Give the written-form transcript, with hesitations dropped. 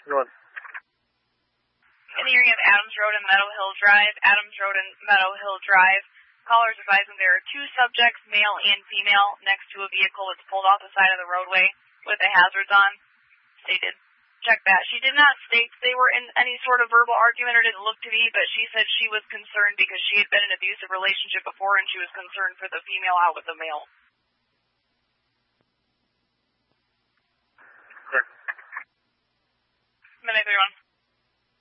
Go on. In the area of Adams Road and Meadow Hill Drive, callers advising there are two subjects, male and female, next to a vehicle that's pulled off the side of the roadway with the hazards on. Stated, check that. She did not state they were in any sort of verbal argument or didn't look to be, but she said she was concerned because she had been in an abusive relationship before and she was concerned for the female out with the male. Correct. Minute 31.